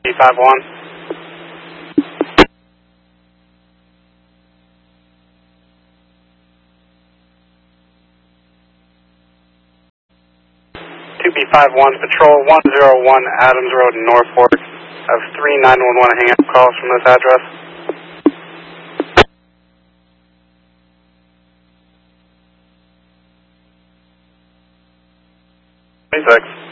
B51. B51 Patrol 101 Adams Road in Norfolk. I have 3 911 hang-up calls from this address. 26.